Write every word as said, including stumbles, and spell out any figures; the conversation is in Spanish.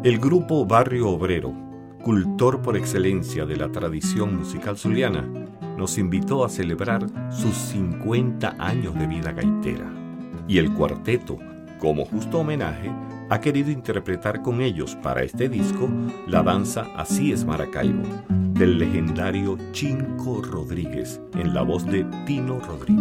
El grupo Barrio Obrero, cultor por excelencia de la tradición musical zuliana, nos invitó a celebrar sus cincuenta años de vida gaitera. Y el cuarteto, como justo homenaje, ha querido interpretar con ellos para este disco la danza Así es Maracaibo, del legendario Chinco Rodríguez, en la voz de Tino Rodríguez.